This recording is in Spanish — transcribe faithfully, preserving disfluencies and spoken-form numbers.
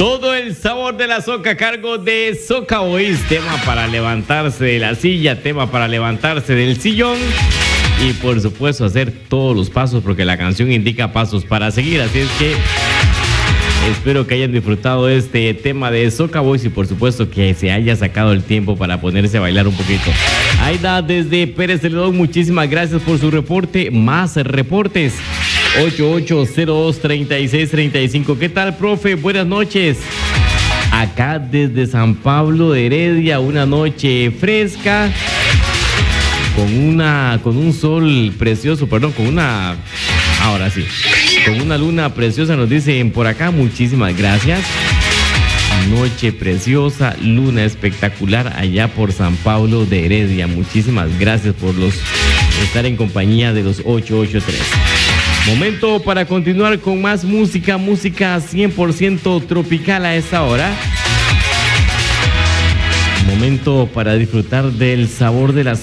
Todo el sabor de la soca a cargo de Soca Boys. Tema para levantarse de la silla, tema para levantarse del sillón. Y por supuesto hacer todos los pasos, porque la canción indica pasos para seguir. Así es que espero que hayan disfrutado este tema de Soca Boys y por supuesto que se haya sacado el tiempo para ponerse a bailar un poquito. Aida desde Pérez Celedón, muchísimas gracias por su reporte. Más reportes. ocho ocho cero dos, tres seis tres cinco. ¿Qué tal, profe? Buenas noches. Acá desde San Pablo de Heredia, una noche fresca, con una, con un sol precioso, perdón, con una, ahora sí, con una luna preciosa, nos dicen por acá, muchísimas gracias. Noche preciosa, luna espectacular allá por San Pablo de Heredia. Muchísimas gracias por los estar en compañía de los ocho ocho tres. Momento para continuar con más música, música cien por ciento tropical a esta hora. Momento para disfrutar del sabor de la